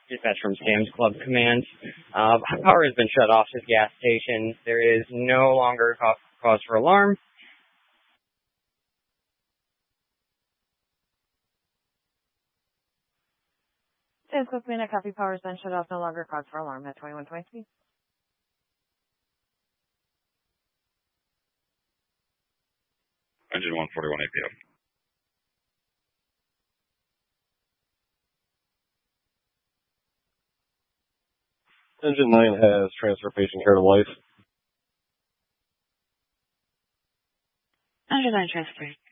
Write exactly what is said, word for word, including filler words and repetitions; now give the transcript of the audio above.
Dispatch from Sam's Club Command. Uh, power has been shut off to the gas station. There is no longer ca- cause for alarm. Sam's Club Command, copy, power has been shut off, no longer cause for alarm at twenty-one twenty-three. Engine one forty-one A P M. Engine nine has transfer patient care to life. Engine nine transfer